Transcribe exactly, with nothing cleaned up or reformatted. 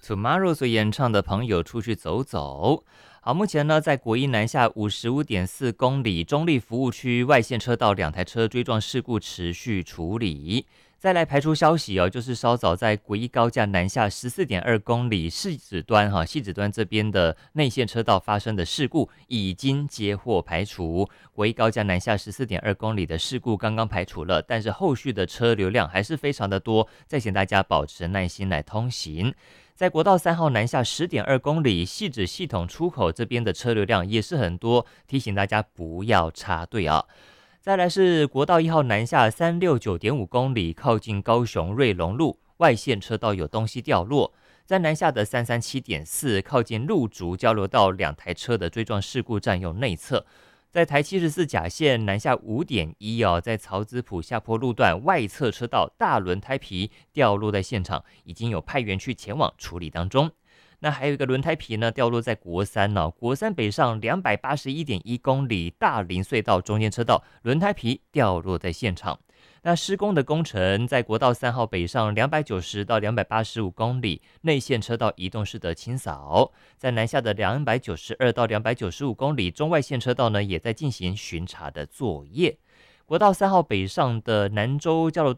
Tomorrow 所演唱的朋友出去走走。好，目前呢，在国一南下五十五点四公里中立服务区外线车道两台车追撞事故持续处理。再来排除消息哦，就是稍早在国一高架南下十四点二公里汐止端哈汐止端这边的内线车道发生的事故已经接获排除。国一高架南下十四点二公里的事故刚刚排除了，但是后续的车流量还是非常的多，再请大家保持耐心来通行。在国道三号南下十点二公里汐止系统出口这边的车流量也是很多，提醒大家不要插队啊。再来是国道一号南下三百六十九点五公里，靠近高雄瑞隆路外线车道有东西掉落。在南下的三百三十七点四，靠近路竹交流道两台车的追撞事故占用内侧。在台七十四甲线南下五点一哦，在曹子埔下坡路段外侧车道大轮胎皮掉落在现场，已经有派员去前往处理当中。那还有一个轮胎皮呢，掉落在国三哦，国三北上两百八十一点一公里大林隧道中间车道，轮胎皮掉落在现场。那施工的工程在国道三号北上两百九十到两百八十五公里，内线车道移动式的清扫。在南下的两百九十二到两百九十五公里，中外线车道呢也在进行巡查的作业。国道三号北上的南州交流